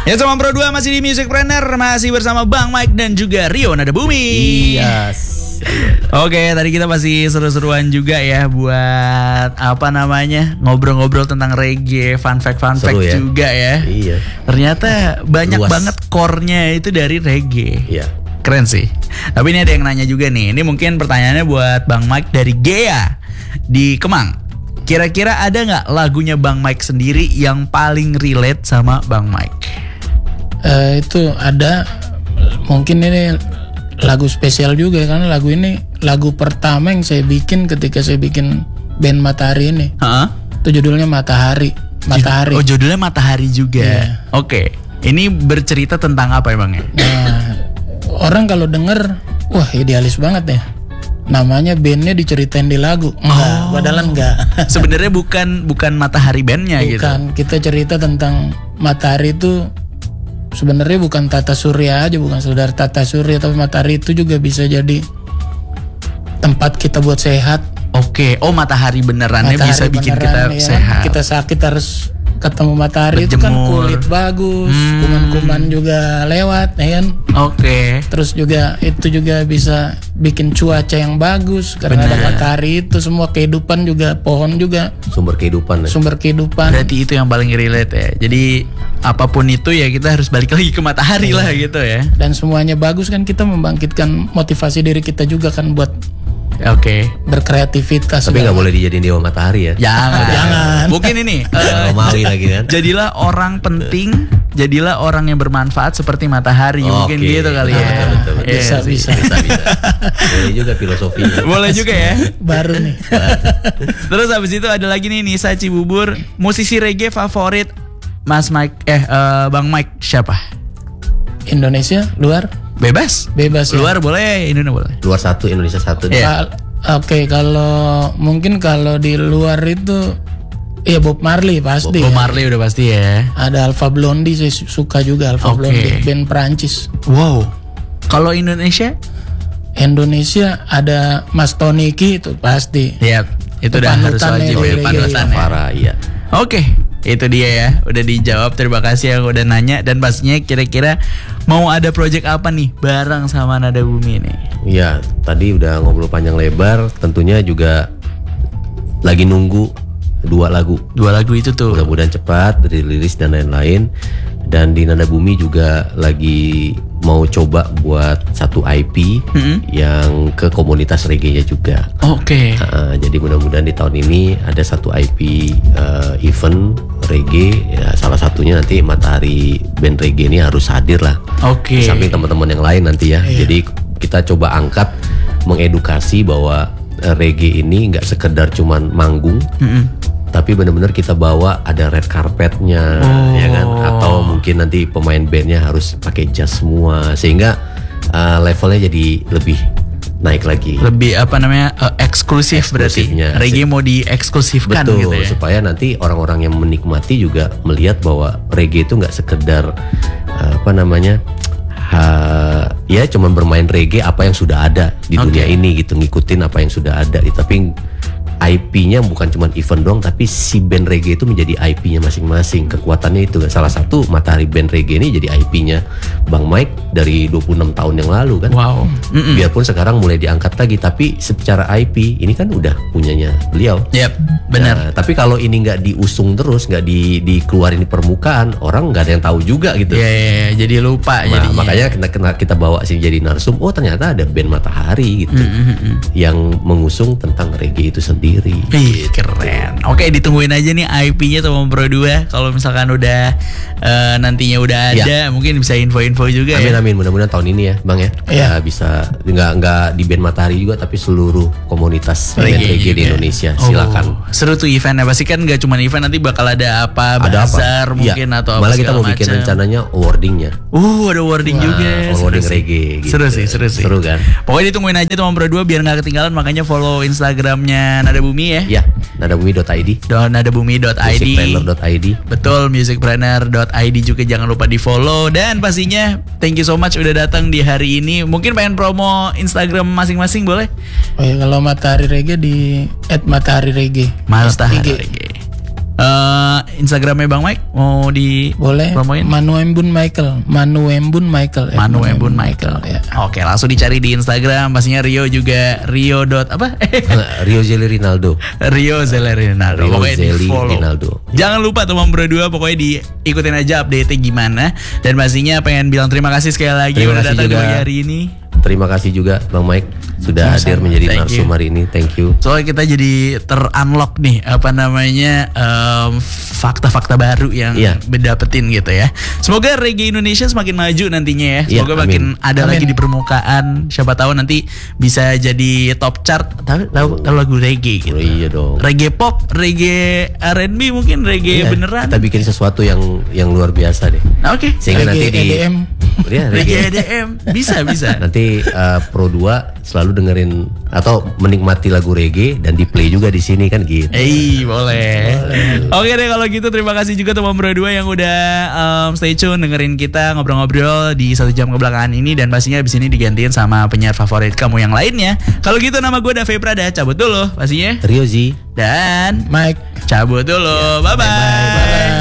Ya sama Pro 2 masih di Musicpreneur, masih bersama Bang Mike dan juga Rio Nada Bumi. Yes. Oke, tadi kita masih seru-seruan juga ya buat apa namanya ngobrol-ngobrol tentang reggae, fun fact ya? Juga ya. Iya. Ternyata banyak banget core-nya itu dari reggae. Iya. Keren sih. Tapi ini ada yang nanya juga nih. Ini mungkin pertanyaannya buat Bang Mike dari Gea di Kemang. Kira-kira ada nggak lagunya Bang Mike sendiri yang paling relate sama Bang Mike? Itu ada, mungkin ini lagu spesial juga karena lagu ini lagu pertama yang saya bikin ketika saya bikin band Matahari ini. Itu judulnya Matahari. Oh, judulnya Matahari juga. Yeah. Oke. Ini bercerita tentang apa ya Bang ya? Nah, orang kalau denger, wah idealis banget ya. Namanya bandnya diceritain di lagu. Padahal enggak. Sebenarnya bukan Matahari bandnya gitu. Bukan, kita cerita tentang Matahari itu sebenarnya bukan Tata Surya aja, bukan saudara Tata Surya, tapi Matahari itu juga bisa jadi tempat kita buat sehat. Oke, matahari benerannya Matahari bisa bikin kita beneran, ya. sehat. Kita sakit harus ketemu matahari. Berjemur. Itu kan kulit bagus, kuman-kuman juga lewat, ya kan? Oke. Terus juga itu juga bisa bikin cuaca yang bagus karena ada matahari itu, semua kehidupan juga, pohon juga Sumber kehidupan. sumber kehidupan. Berarti itu yang paling relate ya. Jadi apapun itu ya kita harus balik lagi ke matahari lah gitu ya. Dan semuanya bagus kan, kita membangkitkan motivasi diri kita juga kan buat Oke. berkreativitas. Tapi nggak boleh dijadiin dewa matahari ya. Jangan. Mungkin ini Romawi lagi kan. jadilah orang penting, jadilah orang yang bermanfaat seperti matahari. Mungkin gitu kali ya. Betul. Bisa. Bisa. Boleh juga filosofinya. Boleh juga ya. Baru nih. Terus habis itu ada lagi nih Nisa Cibubur, musisi reggae favorit Mas Mike Bang Mike siapa? Indonesia, luar, Bebas ya. Luar boleh, Indonesia boleh. Luar satu, Indonesia satu. Iya. Oke, kalau mungkin kalau di luar itu ya Bob Marley pasti. Bob ya. Marley udah pasti ya. Ada Alpha Blondy, saya suka juga Alpha Blondy, band Perancis. Wow. Kalau Indonesia ada Mas Toniki itu pasti. Iya, itu udah harus wajib ya, panutan ya. Parah, iya. Oke, itu dia ya. Udah dijawab. Terima kasih yang udah nanya. Dan pastinya kira-kira mau ada project apa nih bareng sama Nada Bumi nih? Iya, tadi udah ngobrol panjang lebar. Tentunya juga lagi nunggu 2 lagu. 2 lagu itu tuh. Mudah-mudahan cepat dirilis dan lain-lain. Dan di Nada Bumi juga lagi mau coba buat satu IP yang ke komunitas reggae-nya juga. Oke. Jadi mudah-mudahan di tahun ini ada satu IP event reggae. Ya, salah satunya nanti Matahari band reggae ini harus hadir lah. Oke. Di samping teman-teman yang lain nanti ya. Jadi kita coba angkat, mengedukasi bahwa reggae ini nggak sekedar cuman manggung. Tapi benar-benar kita bawa ada red carpetnya, ya kan? Atau mungkin nanti pemain bandnya harus pakai jas semua, sehingga levelnya jadi lebih naik lagi. Lebih apa namanya eksklusif berarti. Reggae mau dieksklusifkan. Betul, gitu ya. supaya nanti orang-orang yang menikmati juga melihat bahwa reggae itu nggak sekedar ya cuman bermain reggae apa yang sudah ada di dunia ini gitu, ngikutin apa yang sudah ada. Tapi IP-nya bukan cuma event doang, tapi si band reggae itu menjadi IP-nya masing-masing. Kekuatannya itu salah satu Matahari band reggae ini jadi IP-nya Bang Mike dari 26 tahun yang lalu kan. Wow. Biarpun sekarang mulai diangkat lagi, tapi secara IP ini kan udah punyanya beliau. Yep, benar. Nah, tapi kalau ini nggak diusung terus, nggak dikeluarin di permukaan, orang nggak ada yang tahu juga gitu. Iya, jadi lupa. Nah, makanya kita bawa sih jadi narsum. Oh, ternyata ada band Matahari gitu yang mengusung tentang reggae itu sendiri. Ih, keren. Oke, ditungguin aja nih IP-nya sama Pro 2. Kalau misalkan udah nantinya udah ada, mungkin bisa info-info juga. Amin. Mudah-mudahan tahun ini ya, Bang ya. Iya. Bisa nggak di band Matahari juga, tapi seluruh komunitas band reggae di Indonesia. Silakan. Seru tuh eventnya. Pasti kan nggak cuma event, nanti bakal ada apa? Bazar mungkin atau apa? Malah kita mau bikin rencananya awardingnya. Ada awarding juga. Awarding reggae. Gitu. Seru sih. Seru kan. Pokoknya ditungguin aja tuh Pro 2 biar nggak ketinggalan. Makanya follow Instagramnya Nada Bumi ya. Ya, nadabumi.id. Nadabumi.id. Musicpreneur.id. Betul, musicpreneur.id juga jangan lupa di follow. Dan pastinya thank you so much udah datang di hari ini. Mungkin pengen promo Instagram masing-masing boleh? Oh ya, kalau Matahari Reggae di @matahari reggae. Matahari Reggae. Instagramnya Bang Mike mau di Boleh. promoin? Manuembun Michael. Ya. Oke, langsung dicari di Instagram. Pastinya Rio juga Rio dot apa? Rio Zeli Rinaldo. Rio Zeli Rinaldo. Rio Pokoknya Zeli di follow. Rinaldo. Jangan lupa teman berdua, pokoknya diikutin aja update-nya gimana. Dan pastinya pengen bilang terima kasih sekali lagi Terima udah kasih datang di juga. pagi hari ini. Terima kasih juga Bang Mike sudah hadir menjadi Thank narsum you. hari ini. Thank you. Soalnya kita jadi ter-unlock nih apa namanya fakta-fakta baru yang Iya. dapetin gitu ya. Semoga reggae Indonesia semakin maju nantinya ya. Iya, Semoga amin. makin ada Amin. lagi di permukaan. Siapa tahu nanti bisa jadi top chart. Tahu lagu reggae gitu. Oh, iya dong. Reggae pop, reggae R&B mungkin reggae Iya, beneran. Kita bikin sesuatu yang luar biasa deh. Oke. Sehingga nanti di EDM. Ya, Reggae EDM bisa. Nanti Pro 2 selalu dengerin atau menikmati lagu reggae dan di play juga di sini kan gitu. Boleh. Oke deh kalau gitu terima kasih juga teman berdua yang udah stay tune dengerin kita ngobrol-ngobrol di 1 jam kebelakangan ini dan pastinya abis ini digantiin sama penyiar favorit kamu yang lainnya. Kalau gitu nama gue Dave Prada, cabut dulu pastinya. Rio Z. Dan Mike. cabut dulu. Bye-bye. Bye.